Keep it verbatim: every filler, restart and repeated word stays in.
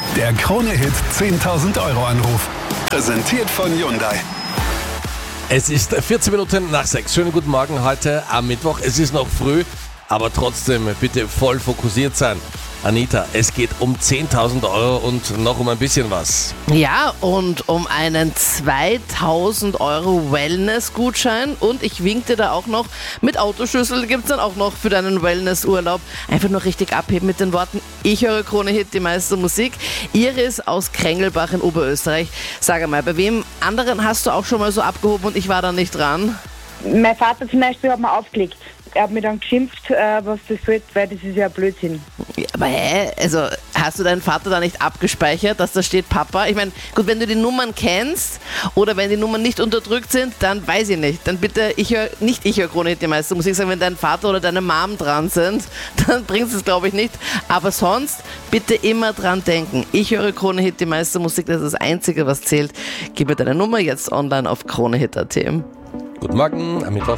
Der Krone-Hit zehntausend Euro Anruf. Präsentiert von Hyundai. Es ist vierzehn Minuten nach sechs. Schönen guten Morgen heute am Mittwoch. Es ist noch früh, aber trotzdem bitte voll fokussiert sein. Anita, es geht um zehntausend Euro und noch um ein bisschen was. Ja, und um einen zweitausend Euro Wellness-Gutschein. Und ich winkte da auch noch mit Autoschlüssel. Gibt es dann auch noch für deinen Wellness-Urlaub. Einfach nur richtig abheben mit den Worten: Ich höre Krone-Hit, die meiste Musik. Iris aus Krängelbach in Oberösterreich. Sag einmal, bei wem anderen hast du auch schon mal so abgehoben und ich war da nicht dran? Mein Vater zum Beispiel hat mir aufgelegt. Er hat mir dann geschimpft, äh, was das soll, weil das ist ja Blödsinn. Ja, aber hä? Also, hast du deinen Vater da nicht abgespeichert, dass da steht Papa? Ich meine, gut, wenn du die Nummern kennst oder wenn die Nummern nicht unterdrückt sind, dann weiß ich nicht. Dann bitte, ich höre, nicht ich höre Krone-Hit die meiste Musik, sagen, wenn dein Vater oder deine Mom dran sind, dann bringst du es, glaube ich, nicht. Aber sonst, bitte immer dran denken. Ich höre Krone-Hit die meiste Musik, das ist das Einzige, was zählt. Gib mir deine Nummer jetzt online auf kronehit punkt at. Guten Morgen am Mittwoch.